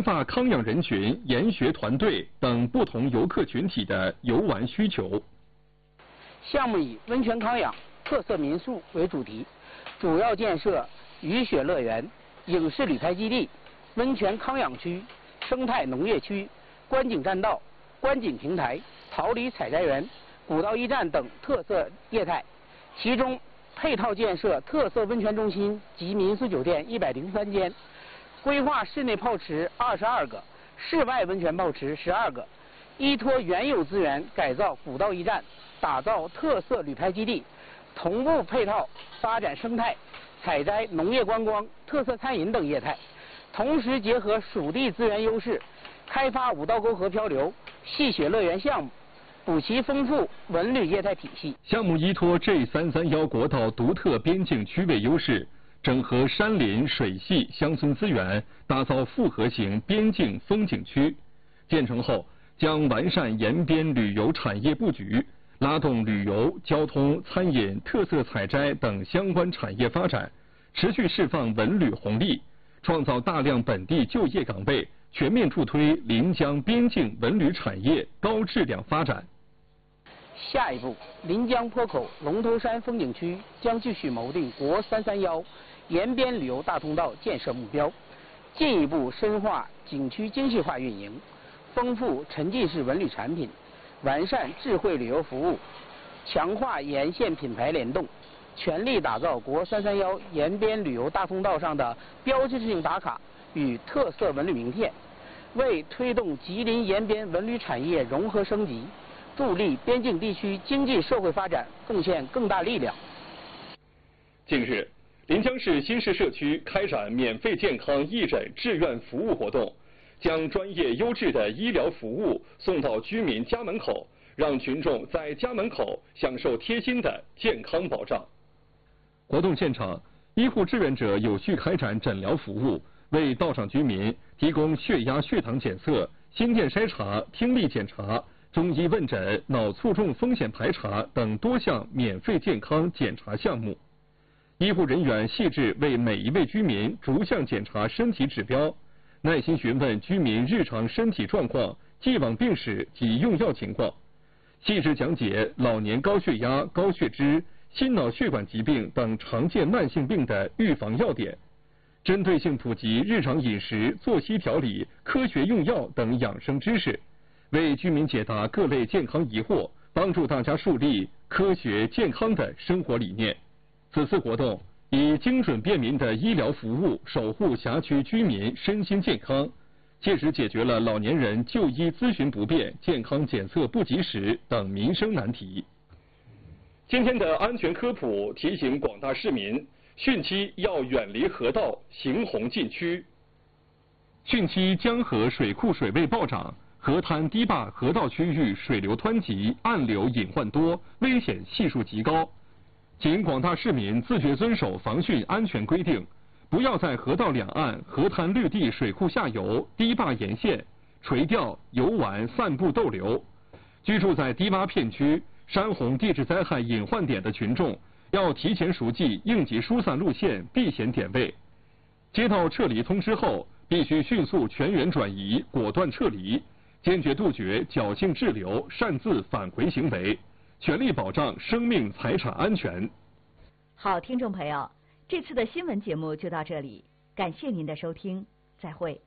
发康养人群、研学团队等不同游客群体的游玩需求。 项目以温泉康养、特色民宿为主题，主要建设雨雪乐园、影视旅拍基地、温泉康养区、生态农业区、观景栈道、观景平台、桃李采摘园、古道驿站等特色业态。其中，配套建设特色温泉中心及民宿酒店103间，规划室内泡池22个，室外温泉泡池12个，依托原有资源改造古道驿站，打造特色旅拍基地，同步配套发展生态、采摘、农业观光、特色餐饮等业态，同时结合属地资源优势，开发五道沟河漂流、戏雪乐园项目，补齐丰富文旅业态体系。 项目依托 G331国道独特边境区位优势，整合山林、水系、乡村资源，打造复合型边境风景区。建成后，将完善沿边旅游产业布局，拉动旅游、交通、餐饮、特色采摘等相关产业发展，持续释放文旅红利，创造大量本地就业岗位，全面助推临江边境文旅产业高质量发展。 下一步，临江坡口龙头山风景区将继续谋定国331沿边旅游大通道建设目标，进一步深化景区精细化运营，丰富沉浸式文旅产品，完善智慧旅游服务，强化沿线品牌联动，全力打造国331沿边旅游大通道上的标志性打卡与特色文旅名片，为推动吉林沿边文旅产业融合升级，助力边境地区经济社会发展贡献更大力量。 近日，临江市新市社区开展免费健康义诊志愿服务活动，将专业优质的医疗服务送到居民家门口，让群众在家门口享受贴心的健康保障。活动现场，医护志愿者有序开展诊疗服务，为到场居民提供血压、血糖检测、心电筛查、听力检查、中医问诊、脑卒中风险排查等多项免费健康检查项目。医护人员细致为每一位居民逐项检查身体指标，耐心询问居民日常身体状况、既往病史及用药情况，细致讲解老年高血压、高血脂、心脑血管疾病等常见慢性病的预防要点，针对性普及日常饮食、作息调理、科学用药等养生知识，为居民解答各类健康疑惑，帮助大家树立科学健康的生活理念。此次活动以精准便民的医疗服务守护辖区居民身心健康，切实解决了老年人就医咨询不便、健康检测不及时等民生难题。今天的安全科普提醒广大市民，汛期要远离河道，行洪禁区。汛期江河水库水位暴涨，河滩堤坝河道区域水流湍急，暗流隐患多，危险系数极高。请广大市民自觉遵守防汛安全规定，不要在河道两岸、河滩绿地水库下游、堤坝沿线垂钓、游玩、散步逗留。居住在低洼片区、山洪地质灾害隐患点的群众，要提前熟记应急疏散路线、避险点位。接到撤离通知后，必须迅速全员转移，果断撤离，坚决杜绝侥幸滞留、擅自返回行为。全力保障生命财产安全。 好，听众朋友，这次的新闻节目就到这里，感谢您的收听，再会。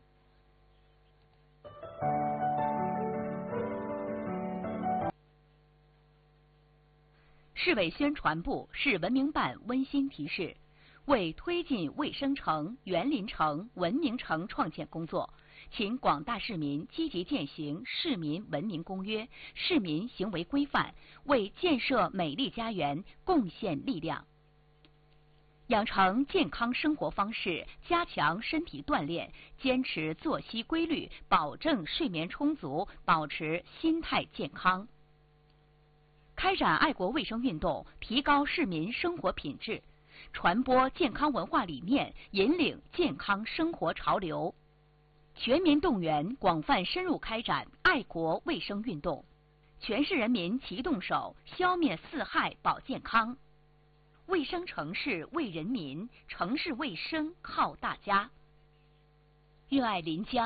市委宣传部、市文明办温馨提示：为推进卫生城、园林城、文明城创建工作，请广大市民积极践行《市民文明公约》、市民行为规范，为建设美丽家园贡献力量。养成健康生活方式，加强身体锻炼，坚持作息规律，保证睡眠充足，保持心态健康。开展爱国卫生运动，提高市民生活品质，传播健康文化理念，引领健康生活潮流。全民动员，广泛深入开展爱国卫生运动，全市人民齐动手，消灭四害保健康。卫生城市为人民，城市卫生靠大家。热爱临江。